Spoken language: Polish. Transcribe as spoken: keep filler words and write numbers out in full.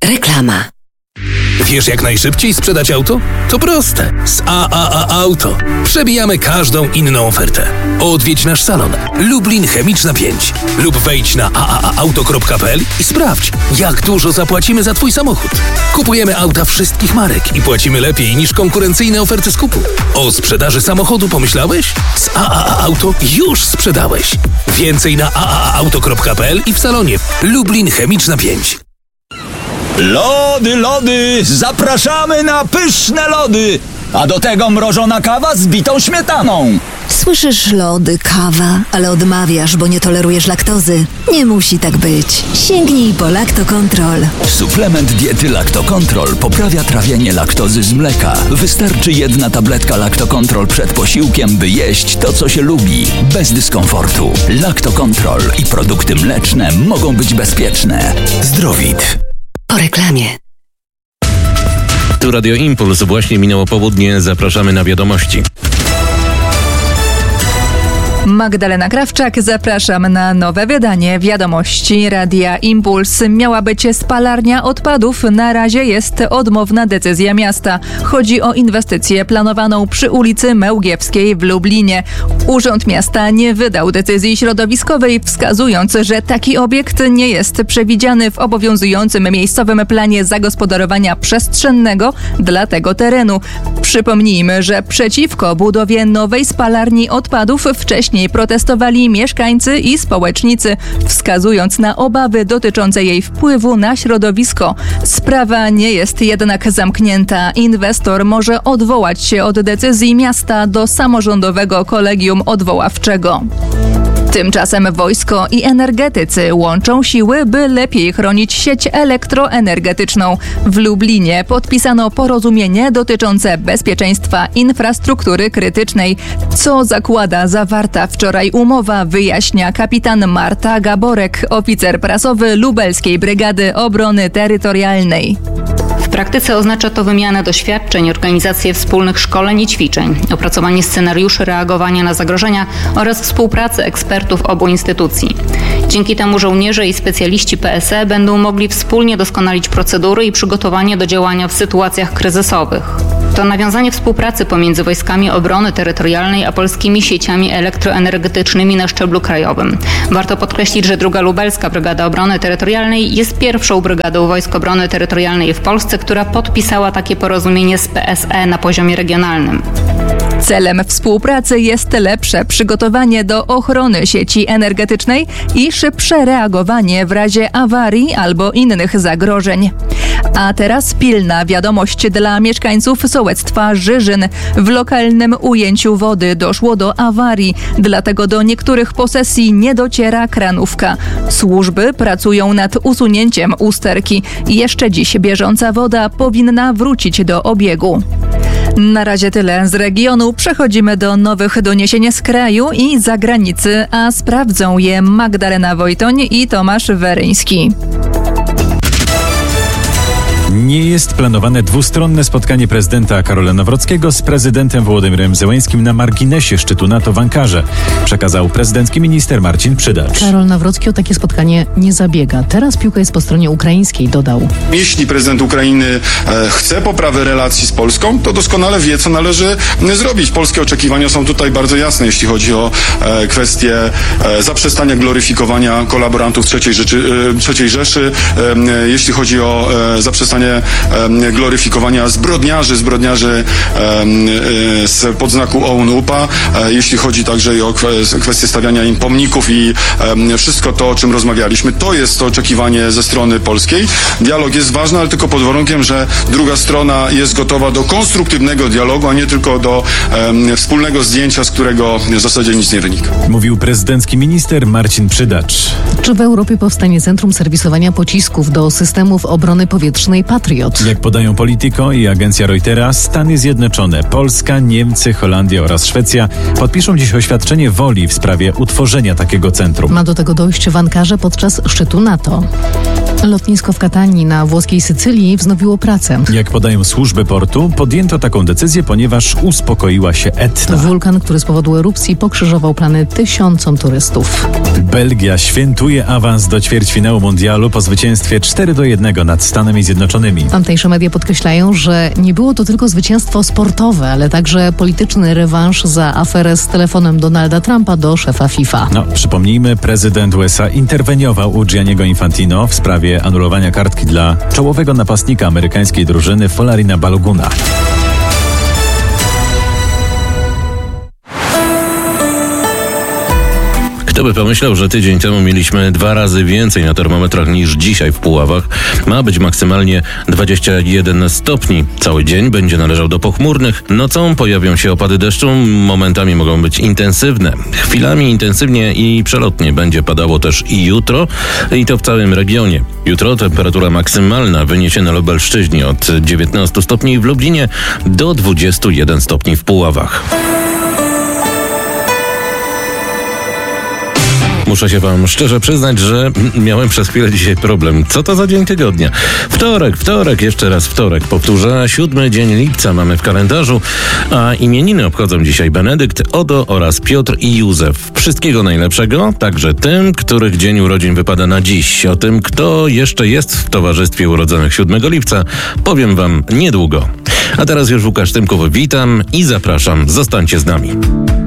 Reklama. Wiesz, jak najszybciej sprzedać auto? To proste. Z A A A Auto przebijamy każdą inną ofertę. Odwiedź nasz salon Lublin Chemiczna pięć lub wejdź na a a a auto kropka p l i sprawdź, jak dużo zapłacimy za Twój samochód. Kupujemy auta wszystkich marek i płacimy lepiej niż konkurencyjne oferty skupu. O sprzedaży samochodu pomyślałeś? Z A A A Auto już sprzedałeś. Więcej na a a a auto kropka p l i w salonie Lublin Chemiczna pięć. Lody, lody! Zapraszamy na pyszne lody! A do tego mrożona kawa z bitą śmietaną. Słyszysz lody, kawa, ale odmawiasz, bo nie tolerujesz laktozy. Nie musi tak być. Sięgnij po Lactocontrol. Suplement diety Lactocontrol poprawia trawienie laktozy z mleka. Wystarczy jedna tabletka Lactocontrol przed posiłkiem, by jeść to, co się lubi, bez dyskomfortu. Lactocontrol i produkty mleczne mogą być bezpieczne. Zdrowit. Po reklamie. Tu Radio Impuls. Właśnie minęło południe. Zapraszamy na wiadomości. Magdalena Krawczak, zapraszam na nowe wydanie Wiadomości Radia Impuls. Miała być spalarnia odpadów, na razie jest odmowna decyzja miasta. Chodzi o inwestycję planowaną przy ulicy Mełgiewskiej w Lublinie. Urząd Miasta nie wydał decyzji środowiskowej, wskazując, że taki obiekt nie jest przewidziany w obowiązującym miejscowym planie zagospodarowania przestrzennego dla tego terenu. Przypomnijmy, że przeciwko budowie nowej spalarni odpadów wcześniej protestowali mieszkańcy i społecznicy, wskazując na obawy dotyczące jej wpływu na środowisko. Sprawa nie jest jednak zamknięta. Inwestor może odwołać się od decyzji miasta do samorządowego kolegium odwoławczego. Tymczasem wojsko i energetycy łączą siły, by lepiej chronić sieć elektroenergetyczną. W Lublinie podpisano porozumienie dotyczące bezpieczeństwa infrastruktury krytycznej. Co zakłada zawarta wczoraj umowa, wyjaśnia kapitan Marta Gaborek, oficer prasowy Lubelskiej Brygady Obrony Terytorialnej. W praktyce oznacza to wymianę doświadczeń, organizację wspólnych szkoleń i ćwiczeń, opracowanie scenariuszy reagowania na zagrożenia oraz współpracę ekspertów obu instytucji. Dzięki temu żołnierze i specjaliści P S E będą mogli wspólnie doskonalić procedury i przygotowanie do działania w sytuacjach kryzysowych. To nawiązanie współpracy pomiędzy Wojskami Obrony Terytorialnej a polskimi sieciami elektroenergetycznymi na szczeblu krajowym. Warto podkreślić, że druga Lubelska Brygada Obrony Terytorialnej jest pierwszą brygadą Wojsk Obrony Terytorialnej w Polsce, która podpisała takie porozumienie z P S E na poziomie regionalnym. Celem współpracy jest lepsze przygotowanie do ochrony sieci energetycznej i szybsze reagowanie w razie awarii albo innych zagrożeń. A teraz pilna wiadomość dla mieszkańców sołectwa Żyżyn. W lokalnym ujęciu wody doszło do awarii, dlatego do niektórych posesji nie dociera kranówka. Służby pracują nad usunięciem usterki. Jeszcze dziś bieżąca woda powinna wrócić do obiegu. Na razie tyle z regionu. Przechodzimy do nowych doniesień z kraju i zagranicy, a sprawdzą je Magdalena Wojtoń i Tomasz Weryński. Nie jest planowane dwustronne spotkanie prezydenta Karola Nawrockiego z prezydentem Wołodymyrem Zełeńskim na marginesie szczytu NATO w Ankarze, przekazał prezydencki minister Marcin Przydacz. Karol Nawrocki o takie spotkanie nie zabiega. Teraz piłka jest po stronie ukraińskiej, dodał. Jeśli prezydent Ukrainy e, chce poprawy relacji z Polską, to doskonale wie, co należy zrobić. Polskie oczekiwania są tutaj bardzo jasne, jeśli chodzi o e, kwestię e, zaprzestania gloryfikowania kolaborantów trzeciej, Rzeczy, e, trzeciej Rzeszy, e, jeśli chodzi o e, zaprzestanie gloryfikowania zbrodniarzy, zbrodniarzy z podznaku O U N U P A, jeśli chodzi także i o kwestię stawiania im pomników i wszystko to, o czym rozmawialiśmy. To jest to oczekiwanie ze strony polskiej. Dialog jest ważny, ale tylko pod warunkiem, że druga strona jest gotowa do konstruktywnego dialogu, a nie tylko do wspólnego zdjęcia, z którego w zasadzie nic nie wynika. Mówił prezydencki minister Marcin Przydacz. Czy w Europie powstanie centrum serwisowania pocisków do systemów obrony powietrznej Patriot? Jak podają Politico i agencja Reutera, Stany Zjednoczone, Polska, Niemcy, Holandia oraz Szwecja podpiszą dziś oświadczenie woli w sprawie utworzenia takiego centrum. Ma do tego dojść w Ankarze podczas szczytu NATO. Lotnisko w Katanii na włoskiej Sycylii wznowiło pracę. Jak podają służby portu, podjęto taką decyzję, ponieważ uspokoiła się Etna. Wulkan, który z powodu erupcji pokrzyżował plany tysiącom turystów. Belgia świętuje awans do ćwierćfinału mundialu po zwycięstwie cztery do jednego nad Stanami Zjednoczonymi. Tamtejsze media podkreślają, że nie było to tylko zwycięstwo sportowe, ale także polityczny rewanż za aferę z telefonem Donalda Trumpa do szefa FIFA. No, przypomnijmy, prezydent U S A interweniował u Gianniego Infantino w sprawie anulowania kartki dla czołowego napastnika amerykańskiej drużyny Folarina Baloguna. Kto by pomyślał, że tydzień temu mieliśmy dwa razy więcej na termometrach niż dzisiaj w Puławach. Ma być maksymalnie dwadzieścia jeden stopni. Cały dzień będzie należał do pochmurnych. Nocą pojawią się opady deszczu, momentami mogą być intensywne. Chwilami intensywnie i przelotnie będzie padało też i jutro, i to w całym regionie. Jutro temperatura maksymalna wyniesie na Lubelszczyźnie od dziewiętnastu stopni w Lublinie do dwudziestu jeden stopni w Puławach. Muszę się wam szczerze przyznać, że miałem przez chwilę dzisiaj problem. Co to za dzień tygodnia? Wtorek, wtorek, jeszcze raz wtorek. Powtórzę, siódmy dzień lipca mamy w kalendarzu, a imieniny obchodzą dzisiaj Benedykt, Odo oraz Piotr i Józef. Wszystkiego najlepszego, także tym, których dzień urodzin wypada na dziś. O tym, kto jeszcze jest w towarzystwie urodzonych siódmego lipca, powiem wam niedługo. A teraz już Łukasz Tymków, witam i zapraszam, zostańcie z nami.